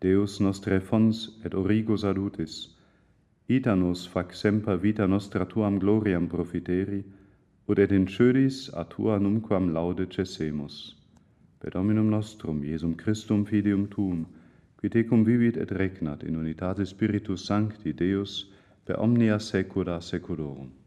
Deus nostre fons et origo salutis, ita nos fac semper vita nostra tuam gloriam profiteri, ut et in cödis a tua numquam laude cessemus. Per Dominum nostrum, Iesum Christum Filium Tuum, qui tecum vivit et regnat in unitate Spiritus Sancti Deus, per omnia saecula saeculorum.